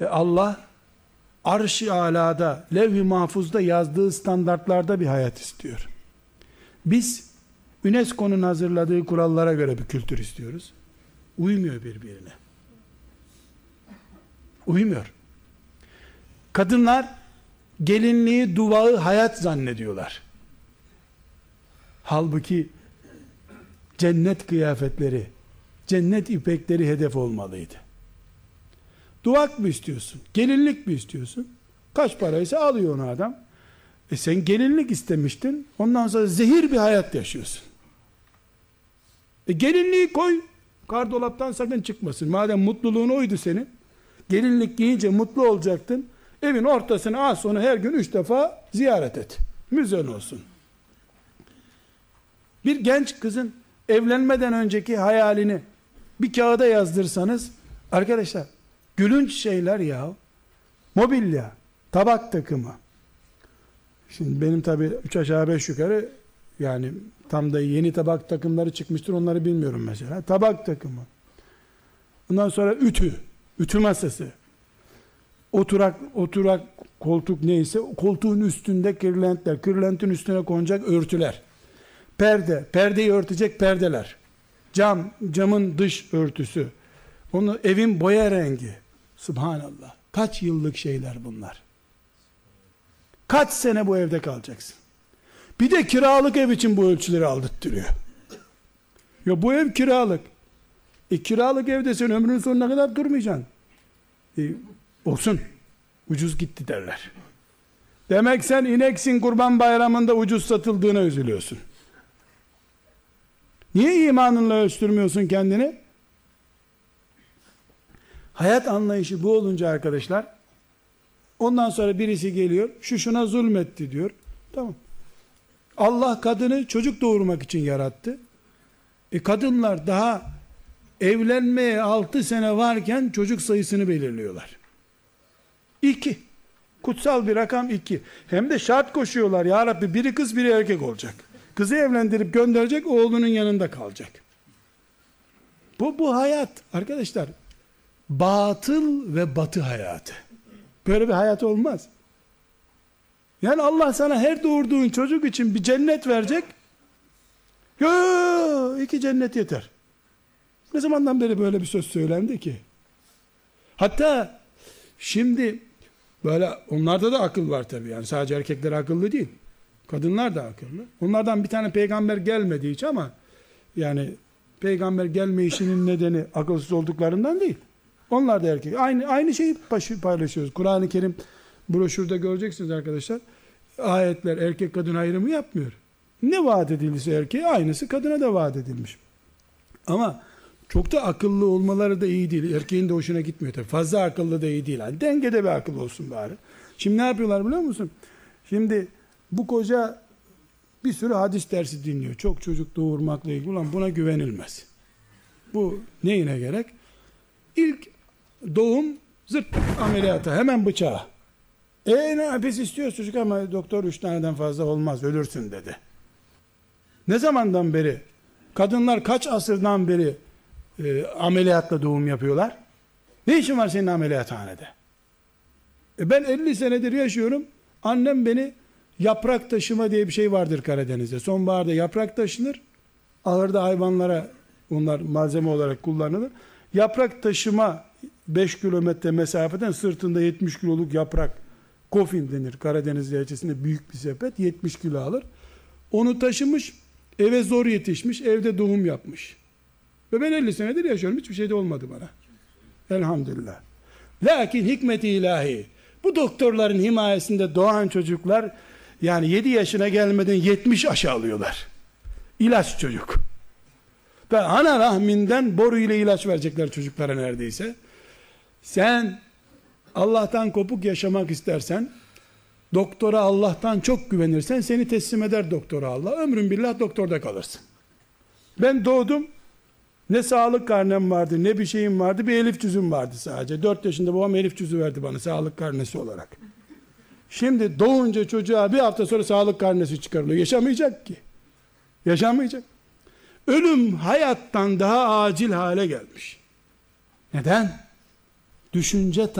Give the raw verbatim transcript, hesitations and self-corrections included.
E Allah arş-ı alada, levh-i mahfuzda yazdığı standartlarda bir hayat istiyor. Biz U N E S C O'nun hazırladığı kurallara göre bir kültür istiyoruz. Uymuyor birbirine. Uymuyor. Kadınlar gelinliği, duvağı hayat zannediyorlar. Halbuki cennet kıyafetleri, cennet ipekleri hedef olmalıydı. Duvak mı istiyorsun? Gelinlik mi istiyorsun? Kaç paraysa alıyor onu adam. E sen gelinlik istemiştin. Ondan sonra zehir bir hayat yaşıyorsun. E gelinliği koy. Gardolaptan sakın çıkmasın. Madem mutluluğun oydu senin. Gelinlik giyince mutlu olacaktın. Evin ortasına az sonra her gün üç defa ziyaret et. Müzen olsun. Bir genç kızın evlenmeden önceki hayalini bir kağıda yazdırsanız, arkadaşlar gülünç şeyler ya. Mobilya, tabak takımı. Şimdi benim tabi üç aşağı beş yukarı, yani tam da yeni tabak takımları çıkmıştır, onları bilmiyorum mesela. Tabak takımı. Ondan sonra ütü, ütü masası. Oturak, oturak koltuk neyse, koltuğun üstünde kırlentler, kırlentin üstüne konacak örtüler. Perde, perdeyi örtecek perdeler. Cam, camın dış örtüsü. Onu evin boya rengi. Subhanallah. Kaç yıllık şeyler bunlar. Kaç sene bu evde kalacaksın? Bir de kiralık ev için bu ölçüleri aldırttırıyor. Ya bu ev kiralık. E kiralık evde sen ömrünün sonuna kadar durmayacaksın. E, olsun. Ucuz gitti derler. Demek sen ineksin, Kurban Bayramı'nda ucuz satıldığına üzülüyorsun. Niye imanınla ölçtürmüyorsun kendini? Hayat anlayışı bu olunca arkadaşlar, ondan sonra birisi geliyor, şu şuna zulmetti diyor. Tamam. Allah kadını çocuk doğurmak için yarattı. E kadınlar daha evlenmeye altı sene varken çocuk sayısını belirliyorlar. İki. Kutsal bir rakam iki. Hem de şart koşuyorlar. Ya Rabbi, biri kız biri erkek olacak. Kızı evlendirip gönderecek, oğlunun yanında kalacak. Bu, bu hayat arkadaşlar, batıl ve batı hayatı. Böyle bir hayat olmaz. Yani Allah sana her doğurduğun çocuk için bir cennet verecek. Yo, iki cennet yeter. Ne zamandan beri böyle bir söz söylendi ki? Hatta şimdi böyle, onlarda da akıl var tabii. Yani sadece erkekler akıllı değil. Kadınlar da akıllı. Onlardan bir tane peygamber gelmedi hiç, ama yani peygamber gelme işinin nedeni akılsız olduklarından değil. Onlar da erkek. Aynı aynı şeyi paylaşıyoruz. Kur'an-ı Kerim broşürde göreceksiniz arkadaşlar. Ayetler erkek kadın ayrımı yapmıyor. Ne vaat edildiyse erkeğe, aynısı kadına da vaat edilmiş. Ama çok da akıllı olmaları da iyi değil. Erkeğin de hoşuna gitmiyor tabii. Fazla akıllı da iyi değil. Yani dengede bir akıl olsun bari. Şimdi ne yapıyorlar biliyor musun? Şimdi bu koca bir sürü hadis dersi dinliyor. Çok çocuk doğurmakla ilgili. Ulan buna güvenilmez. Bu neyine gerek? İlk doğum zırt ameliyata, hemen bıçağa. E nefes istiyor çocuk ama doktor üç taneden fazla olmaz, ölürsün dedi. Ne zamandan beri, kadınlar kaç asırdan beri e, ameliyatla doğum yapıyorlar? Ne işin var senin ameliyathanede? E ben elli senedir yaşıyorum. Annem beni, yaprak taşıma diye bir şey vardır Karadeniz'de. Sonbaharda yaprak taşınır. Ahırda hayvanlara onlar malzeme olarak kullanılır. Yaprak taşıma, beş kilometre mesafeden sırtında yetmiş kiloluk yaprak, kofin denir Karadeniz lehçesinde, büyük bir sepet, yetmiş kilo alır. Onu taşımış, eve zor yetişmiş, evde doğum yapmış. Ve ben elli senedir yaşıyorum, hiçbir şey de olmadı bana. Elhamdülillah. Lakin hikmet-i ilahi, bu doktorların himayesinde doğan çocuklar, yani yedi yaşına gelmeden yetmiş aşı alıyorlar. İlaç çocuk. Ve ana rahminden boru ile ilaç verecekler çocuklara neredeyse. Sen Allah'tan kopuk yaşamak istersen, doktora Allah'tan çok güvenirsen, seni teslim eder doktora Allah. Ömrün billah doktorda kalırsın. Ben doğdum, ne sağlık karnem vardı, ne bir şeyim vardı, bir elif cüzüm vardı sadece. Dört yaşında babam elif cüzü verdi bana sağlık karnesi olarak. Şimdi doğunca çocuğa bir hafta sonra sağlık karnesi çıkarılıyor. Yaşamayacak ki. Yaşamayacak. Ölüm hayattan daha acil hale gelmiş. Neden? Düşünce